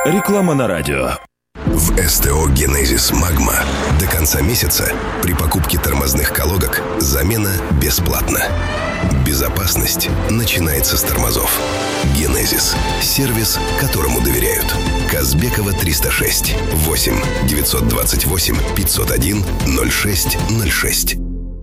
Реклама на радио. В СТО «Генезис Магма» до конца месяца при покупке тормозных колодок замена бесплатна. Безопасность начинается с тормозов. «Генезис» – сервис, которому доверяют. Казбекова, 306 8 928 501 06 06.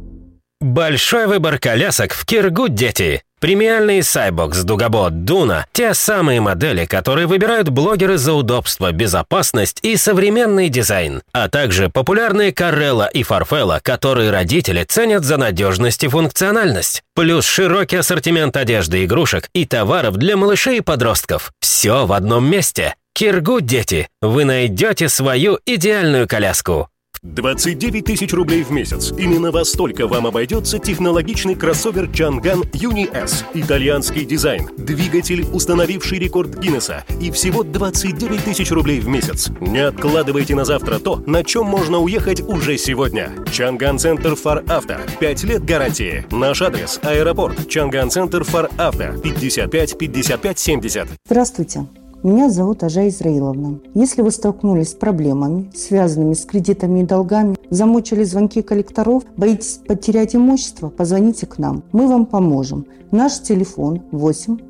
Большой выбор колясок в Киргуд, дети. Премиальный Cybox, Дугабот, Дуна – те самые модели, которые выбирают блогеры за удобство, безопасность и современный дизайн. А также популярные Карелла и Фарфелла, которые родители ценят за надежность и функциональность. Плюс широкий ассортимент одежды, игрушек и товаров для малышей и подростков. Все в одном месте. Киргуд, дети. Вы найдете свою идеальную коляску. 29 тысяч рублей в месяц. Именно во столько вам обойдется технологичный кроссовер Changan Uni S. Итальянский дизайн, двигатель, установивший рекорд Гиннесса. И всего 29 тысяч рублей в месяц. Не откладывайте на завтра то, на чем можно уехать уже сегодня. Changan Центр Фар Авто. 5 лет гарантии. Наш адрес – аэропорт. Changan Центр Фар Авто. 55 55 70. Здравствуйте. Меня зовут Ажа Израиловна. Если вы столкнулись с проблемами, связанными с кредитами и долгами, замучили звонки коллекторов, боитесь потерять имущество, позвоните к нам. Мы вам поможем. Наш телефон 8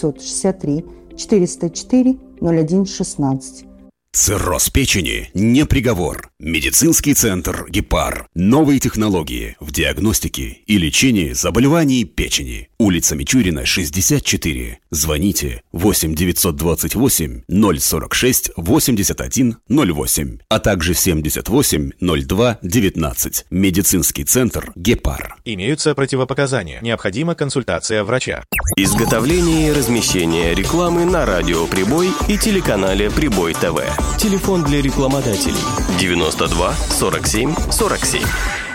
963 404 01 16. Цирроз печени не приговор. Медицинский центр «Гепар». Новые технологии в диагностике и лечении заболеваний печени. Улица Мичурина, 64. Звоните 8 928 046 81 08, а также 78 02 19. Медицинский центр «Гепар». Имеются противопоказания. Необходима консультация врача. Изготовление и размещение рекламы на радио «Прибой» и телеканале «Прибой ТВ». Телефон для рекламодателей 92 47 47.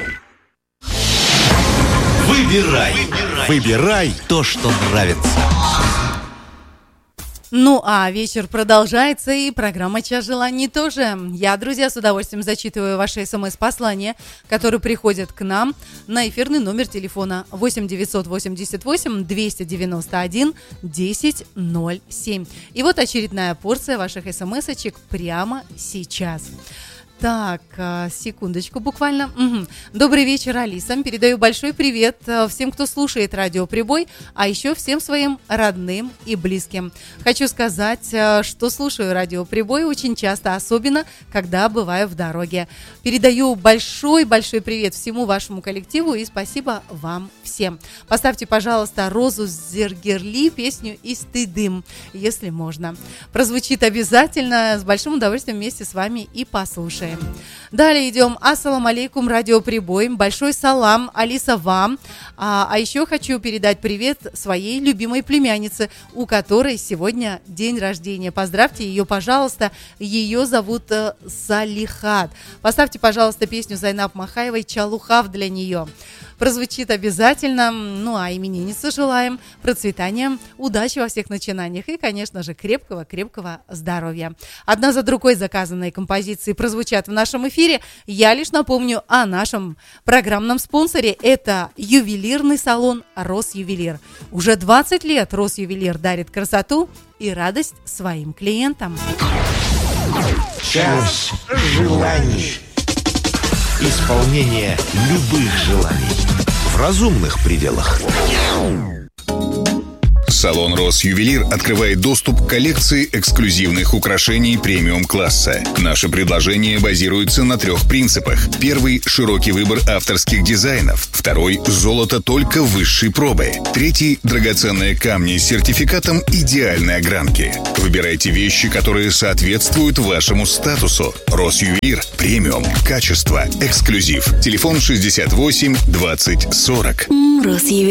Выбирай то, что нравится. Ну, а вечер продолжается, и программа «Час желаний» тоже. Я, друзья, с удовольствием зачитываю ваши СМС-послания, которые приходят к нам на эфирный номер телефона 8 988 291 1007. И вот очередная порция ваших СМС-очек прямо сейчас. Так, секундочку буквально. Добрый вечер, Алиса. Передаю большой привет всем, кто слушает радио «Прибой», а еще всем своим родным и близким. Хочу сказать, что слушаю радио «Прибой» очень часто, особенно когда бываю в дороге. Передаю большой-большой привет всему вашему коллективу и спасибо вам всем. Поставьте, пожалуйста, Розу Зергерли, песню «Истыдым», если можно. Прозвучит обязательно, с большим удовольствием вместе с вами и послушаем. Далее идем. Ассалам алейкум, радио «Прибой». Большой салам, Алиса, вам. А еще хочу передать привет своей любимой племяннице, у которой сегодня день рождения. Поздравьте ее, пожалуйста. Ее зовут Салихат. Поставьте, пожалуйста, песню Зайнаб Махаевой «Чалухав» для нее. Прозвучит обязательно. Ну, а имениннице желаем процветания, удачи во всех начинаниях и, конечно же, крепкого здоровья. Одна за другой заказанные композиции прозвучат в нашем эфире. Я лишь напомню о нашем программном спонсоре. Это ювелирный салон «Росювелир». Уже 20 лет «Росювелир» дарит красоту и радость своим клиентам. Час желаний. Исполнение любых желаний в разумных пределах. Салон «Росювелир» открывает доступ к коллекции эксклюзивных украшений премиум-класса. Наше предложение базируется на 3 принципах. Первый – широкий выбор авторских дизайнов. Второй – золото только высшей пробы. Третий – драгоценные камни с сертификатом идеальной огранки. Выбирайте вещи, которые соответствуют вашему статусу. «Росювелир» – премиум, качество, эксклюзив. Телефон 68 20 40.